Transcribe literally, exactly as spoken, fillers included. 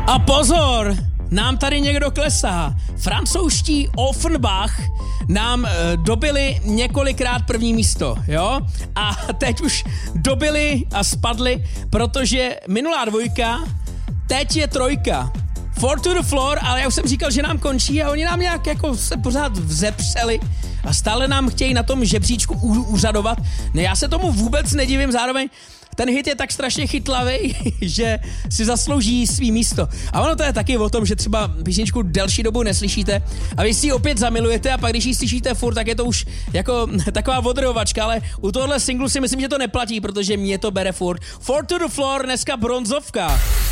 A pozor, nám tady někdo klesá. Francouzští Offenbach nám e, dobili několikrát první místo, jo? A teď už dobili a spadli, protože minulá dvojka, teď je trojka. Four to the floor, ale já už jsem říkal, že nám končí a oni nám nějak jako se pořád vzepřeli a stále nám chtějí na tom žebříčku úřadovat. Ne, já se tomu vůbec nedivím, zároveň ten hit je tak strašně chytlavý, že si zaslouží svý místo. A ono to je taky o tom, že třeba písničku delší dobu neslyšíte a vy si ji opět zamilujete a pak když ji slyšíte furt, tak je to už jako taková odrovačka, ale u tohohle singlu si myslím, že to neplatí, protože mě to bere furt. Four to the floor, dneska bronzovka.